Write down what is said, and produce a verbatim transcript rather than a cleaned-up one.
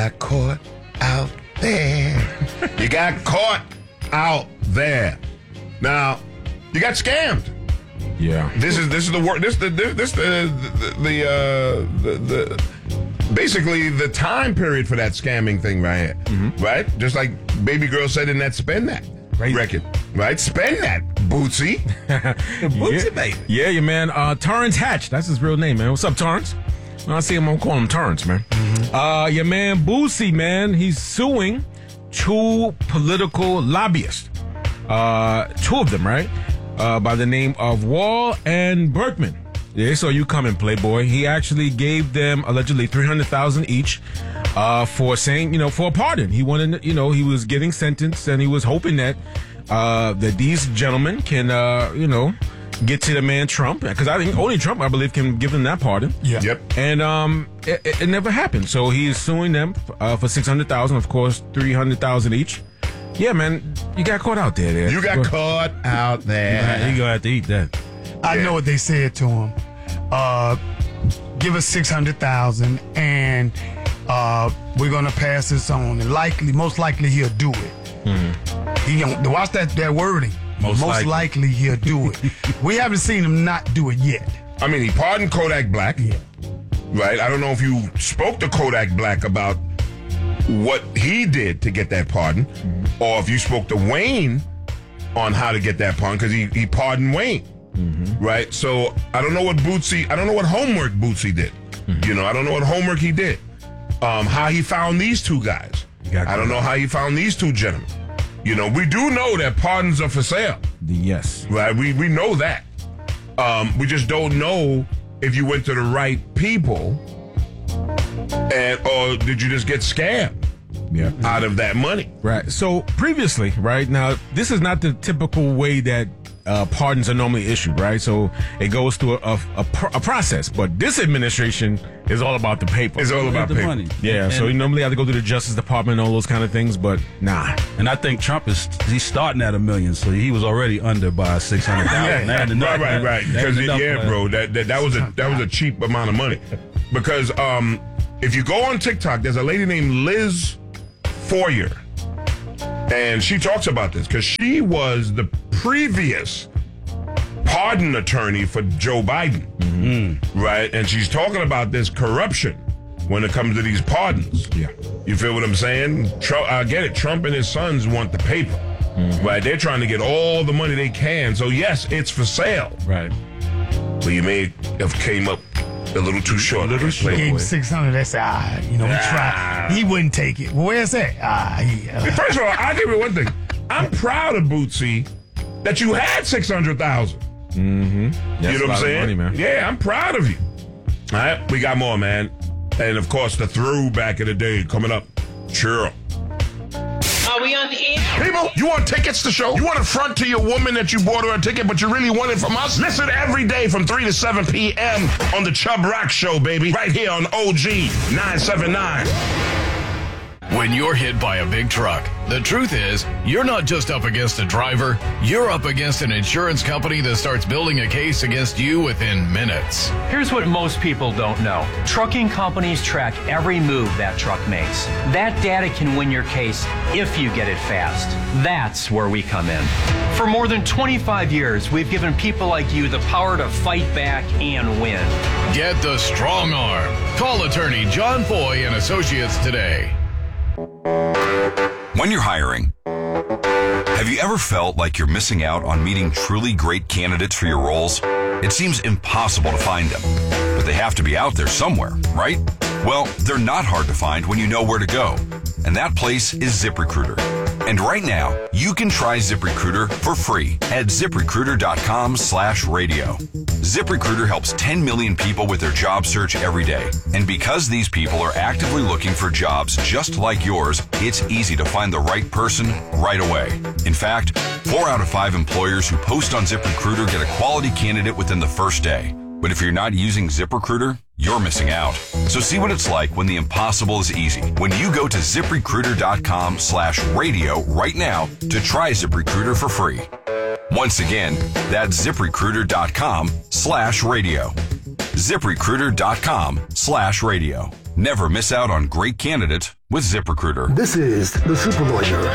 got caught out there. You got caught out there. Now, you got scammed. Yeah. This is this is the word. This the this the the, the uh the, the basically the time period for that scamming thing right here. Mm-hmm. Right? Just like Baby Girl said in that Spend That right. record. Right? Spend that, Bootsy. Bootsy, yeah. baby. Yeah, your man, uh, Torrance Hatch. That's his real name, man. What's up, Torrance? When I see him, I'm calling him Torrance, man. Mm-hmm. Uh, your man, Bootsy, man, he's suing two political lobbyists. Uh, two of them, right? Uh, by the name of Wall and Berkman. Yeah, so you coming, Playboy. He actually gave them allegedly three hundred thousand dollars each uh, for saying, you know, for a pardon. He wanted, you know, he was getting sentenced and he was hoping that uh, that these gentlemen can, uh, you know, get to the man Trump. Because I think only Trump, I believe, can give them that pardon. Yeah. Yep. And um, it, it never happened. So he's suing them uh, for six hundred thousand dollars, of course, three hundred thousand dollars each. Yeah, man, you got caught out there. there. You got caught out there. Right, you gonna have to eat that. I Yeah. know what they said to him. Uh, give us six hundred thousand, and uh, we're gonna pass this on. And likely, most likely, he'll do it. Mm-hmm. He don't watch that that wording. Most Most, likely. likely. he'll do it. We haven't seen him not do it yet. I mean, he pardoned Kodak Black. Yeah. Right? I don't know if you spoke to Kodak Black about what he did to get that pardon, mm-hmm. or if you spoke to Wayne on how to get that pardon, because he, he pardoned Wayne. Mm-hmm. Right? So I don't know what Bootsy, I don't know what homework Bootsy did. Mm-hmm. You know, I don't know what homework he did. Um, how he found these two guys. I don't know how he found these two gentlemen. You know, we do know that pardons are for sale. Yes. Right? We we know that. Um, we just don't know if you went to the right people and or did you just get scammed yeah. out of that money. Right. So previously, right, now, this is not the typical way that uh, pardons are normally issued, right? So it goes through a, a, a, pr- a process. But this administration is all about the paper. It's all about the paper. money. Yeah, And- so you normally have to go through the Justice Department and all those kind of things, but nah. And I think Trump is he's starting at a million, so he was already under by six hundred thousand. Yeah, right, right, right. Because it- yeah, bro, that, that that was a that was a cheap amount of money. Because um, if you go on TikTok, there's a lady named Liz Foyer, and she talks about this because she was the previous pardon attorney for Joe Biden, mm-hmm. right? And she's talking about this corruption when it comes to these pardons. Yeah. You feel what I'm saying? Trump, I get it. Trump and his sons want the paper, mm-hmm. right? They're trying to get all the money they can. So yes, it's for sale. Right. But you may have came up a little too short. A little He gave him six hundred. They said, ah, you know, he Ah. tried. He wouldn't take it. Well, where's that? Ah, he, uh, First of all, I'll give you one thing. I'm proud of Bootsy that you had six hundred thousand dollars. Mm-hmm. That's You know a what I'm lot of saying? money, man. Yeah, I'm proud of you. All right, we got more, man. And of course, the throwback of the day coming up. Sure. Are we on the air? People, you want tickets to the show? You want to front to your woman that you bought her a ticket, but you really want it from us? Listen every day from three to seven p.m. on the Chubb Rock Show, baby. Right here on O G nine seventy-nine. When you're hit by a big truck, the truth is, you're not just up against a driver, you're up against an insurance company that starts building a case against you within minutes. Here's what most people don't know. Trucking companies track every move that truck makes. That data can win your case if you get it fast. That's where we come in. For more than twenty-five years, we've given people like you the power to fight back and win. Get the strong arm. Call attorney John Foy and Associates today. When you're hiring, have you ever felt like you're missing out on meeting truly great candidates for your roles? It seems impossible to find them, but they have to be out there somewhere, right? Well, they're not hard to find when you know where to go, and that place is ZipRecruiter. And right now, you can try ZipRecruiter for free at ZipRecruiter.com slash radio. ZipRecruiter helps ten million people with their job search every day. And because these people are actively looking for jobs just like yours, it's easy to find the right person right away. In fact, four out of five employers who post on ZipRecruiter get a quality candidate within the first day. But if you're not using ZipRecruiter, you're missing out. So see what it's like when the impossible is easy. When you go to ZipRecruiter.com slash radio right now to try ZipRecruiter for free. Once again, that's ZipRecruiter.com slash radio. ZipRecruiter.com slash radio. Never miss out on great candidates with ZipRecruiter. This is the Super Lawyer.